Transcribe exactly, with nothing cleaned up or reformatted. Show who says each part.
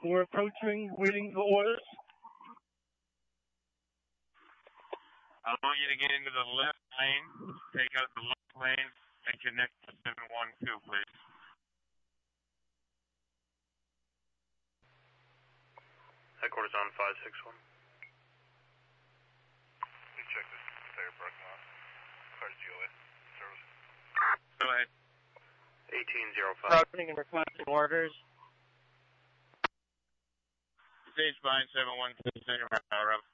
Speaker 1: We're approaching, waiting for orders.
Speaker 2: I want you to get into the left lane, take out the left lane, and connect to seven one two, please.
Speaker 3: Headquarters on five six one.
Speaker 4: Please check this entire parking lot. Cars G O A. Service.
Speaker 2: Go ahead.
Speaker 3: eighteen oh five.
Speaker 1: Approaching and requesting orders.
Speaker 2: Stage bind seven one two, second round,